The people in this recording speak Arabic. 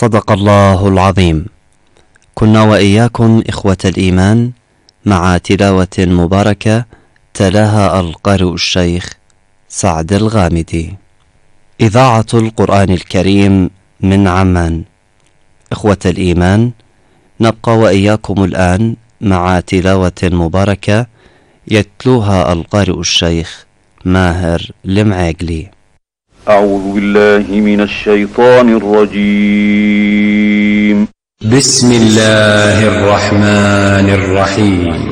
صدق الله العظيم. كنا وإياكم إخوة الإيمان مع تلاوة مباركة تلاها القارئ الشيخ سعد الغامدي. إذاعة القرآن الكريم من عمان. إخوة الإيمان، نبقى وإياكم الآن مع تلاوة مباركة يتلوها القارئ الشيخ ماهر المعاقلي. أعوذ بالله من الشيطان الرجيم. بسم الله الرحمن الرحيم.